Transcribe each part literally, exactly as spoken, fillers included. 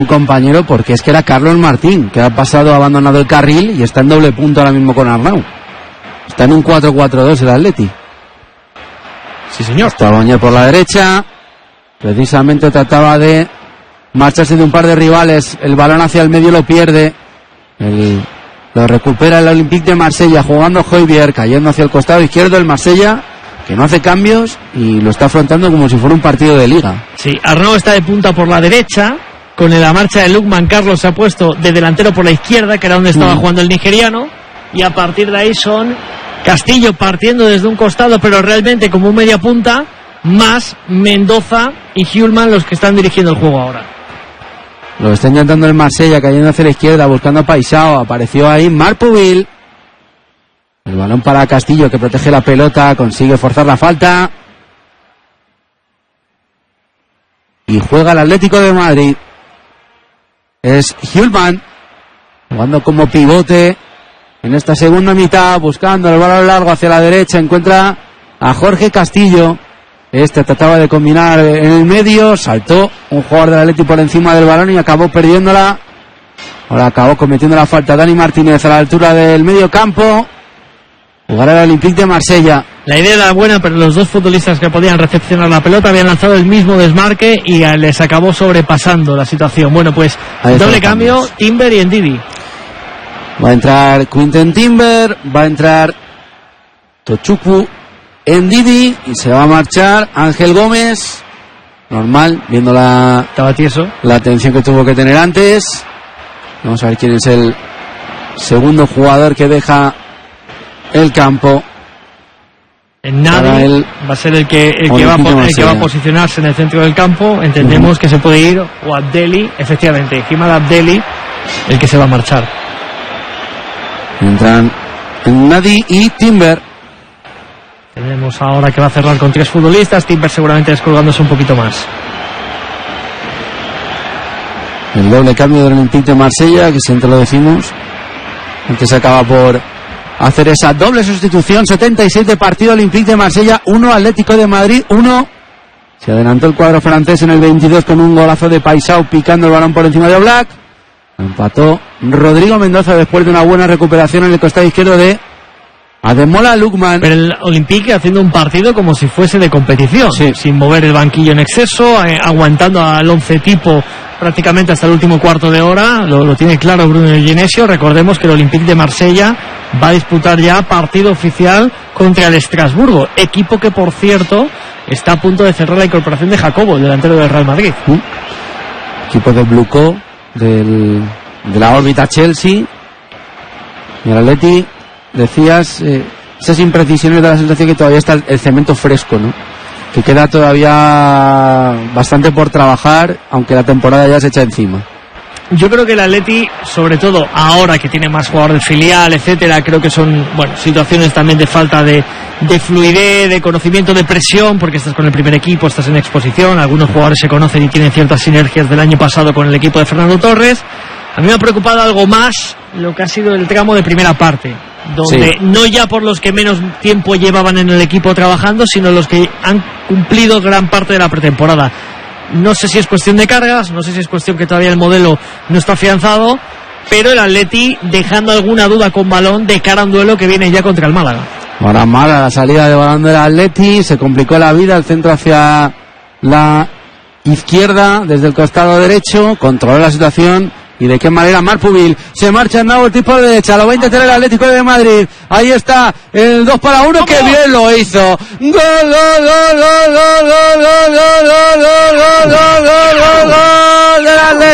un compañero, porque es que era Carlos Martín, que ha pasado, ha abandonado el carril y está en doble punto ahora mismo con Arnau. Está en un cuatro cuatro dos el Atleti. Sí, señor. Está Boñer por la derecha. Precisamente trataba de marcharse de un par de rivales. El balón hacia el medio lo pierde. El, lo recupera el Olympique de Marsella, jugando Højbjerg, cayendo hacia el costado izquierdo el Marsella, que no hace cambios y lo está afrontando como si fuera un partido de liga. Sí, Arnau está de punta por la derecha. Con la marcha de Lukman, Carlos se ha puesto de delantero por la izquierda, que era donde estaba mm. jugando el nigeriano. Y a partir de ahí son Castillo partiendo desde un costado, pero realmente como un media punta, más Mendoza y Hjulman los que están dirigiendo el juego ahora. Lo está intentando el Marsella, cayendo hacia la izquierda, buscando a Paisao. Apareció ahí Marpuvil. El balón para Castillo, que protege la pelota, consigue forzar la falta. Y juega el Atlético de Madrid. Es Hjulman, jugando como pivote en esta segunda mitad, buscando el balón largo hacia la derecha. Encuentra a Jorge Castillo. Este trataba de combinar en el medio, saltó un jugador del Atleti por encima del balón y acabó perdiéndola. Ahora acabó cometiendo la falta Dani Martínez a la altura del medio campo. Jugará el Olympique de Marsella. La idea era buena, pero los dos futbolistas que podían recepcionar la pelota habían lanzado el mismo desmarque y les acabó sobrepasando la situación. Bueno, pues doble cambio, Timber y Ndidi. Va a entrar Quinten Timber, va a entrar Tochukwu Ndidi y se va a marchar Ángel Gómez. Normal, viendo la, Estaba tieso. la atención que tuvo que tener antes. Vamos a ver quién es el segundo jugador que deja el campo. Nadie va a ser el que, el que, va, el que va a posicionarse en el centro del campo. Entendemos uh-huh. que se puede ir o Abdelli, efectivamente, Jimad Abdelli, el que se va a marchar. Entran Nadi y Timber. Tenemos ahora que va a cerrar con tres futbolistas. Timber seguramente descolgándose un poquito más. El doble cambio del Olympique de Marsella, que siempre lo decimos, antes se acaba por hacer esa doble sustitución. Setenta y seis de partido, Olympique de Marsella uno, Atlético de Madrid uno. Se adelantó el cuadro francés en el veintidós con un golazo de Paisao picando el balón por encima de Oblak. Empató Rodrigo Mendoza después de una buena recuperación en el costado izquierdo de Ademola Lookman. Pero el Olympique haciendo un partido como si fuese de competición, sí. sin mover el banquillo en exceso, eh, aguantando al once tipo prácticamente hasta el último cuarto de hora. Lo, lo tiene claro Bruno Genesio. Recordemos que el Olympique de Marsella va a disputar ya partido oficial contra el Estrasburgo, equipo que por cierto está a punto de cerrar la incorporación de Jacobo, el delantero del Real Madrid. Uh, equipo de Bluco del, de la órbita Chelsea. Y el Atleti, decías, eh, esas imprecisiones de la sensación que todavía está el, el cemento fresco, ¿no? Que queda todavía bastante por trabajar, aunque la temporada ya se echa encima. Yo creo que el Atleti, sobre todo ahora que tiene más jugador de filial, etcétera, creo que son, bueno, situaciones también de falta de, de fluidez, de conocimiento, de presión, porque estás con el primer equipo, estás en exposición, algunos jugadores se conocen y tienen ciertas sinergias del año pasado con el equipo de Fernando Torres. A mí me ha preocupado algo más lo que ha sido el tramo de primera parte, donde sí. no ya por los que menos tiempo llevaban en el equipo trabajando, sino los que han cumplido gran parte de la pretemporada. No sé si es cuestión de cargas, no sé si es cuestión que todavía el modelo no está afianzado, pero el Atleti dejando alguna duda con balón de cara a un duelo que viene ya contra el Málaga. Ahora mala la salida de balón del Atleti, se complicó la vida, el centro hacia la izquierda, desde el costado derecho, controló la situación. ¿Y de qué manera? Marpuvil se marcha en nuevo el tipo de derecha, lo va a intentar el Atlético de Madrid. Ahí está el dos para uno, que bien lo hizo. Gol, gol, gol, gol, gol, gol, gol, gol, gol, gol, gol, gol del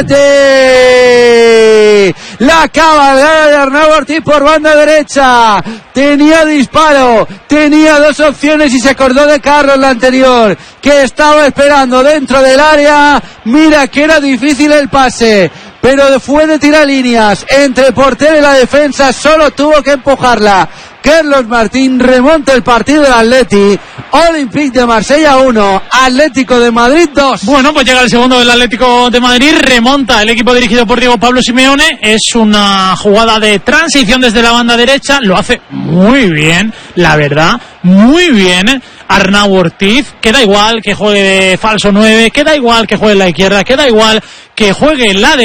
Atleti. La cabalgada de Arnau Ortiz por banda derecha. Tenía disparo, tenía dos opciones y se acordó de Carlos la anterior, que estaba esperando dentro del área. Mira que era difícil el pase, pero fue de tirar líneas entre el portero y la defensa, solo tuvo que empujarla. Carlos Martín remonta el partido del Atleti. Olympique de Marsella uno, Atlético de Madrid dos. Bueno, pues llega el segundo del Atlético de Madrid, remonta el equipo dirigido por Diego Pablo Simeone. Es una jugada de transición desde la banda derecha, lo hace muy bien, la verdad, muy bien Arnau Ortiz. Queda igual que juegue de falso nueve, queda igual que juegue en la izquierda, queda igual que juegue en la derecha.